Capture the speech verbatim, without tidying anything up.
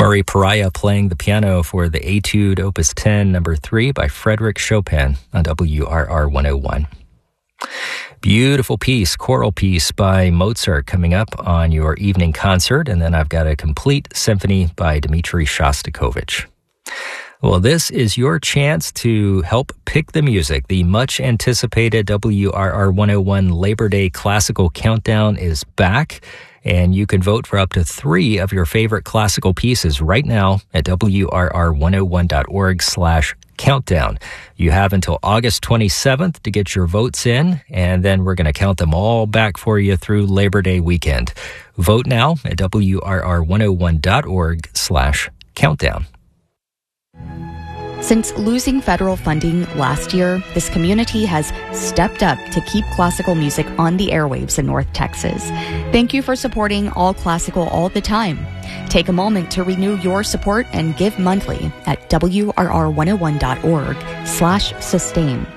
Marie Pariah playing the piano for the Etude Opus ten, number three by Frédéric Chopin on W R R one oh one. Beautiful piece, choral piece by Mozart coming up on your evening concert. And then I've got a complete symphony by Dmitri Shostakovich. Well, this is your chance to help pick the music. The much anticipated W R R one oh one Labor Day Classical Countdown is back. And you can vote for up to three of your favorite classical pieces right now at W R R one oh one dot org slash countdown. You have until August twenty-seventh to get your votes in, and then we're going to count them all back for you through Labor Day weekend. Vote now at W R R one oh one dot org slash countdown. Since losing federal funding last year, this community has stepped up to keep classical music on the airwaves in North Texas. Thank you for supporting All Classical all the time. Take a moment to renew your support and give monthly at W R R one oh one dot org slash sustain.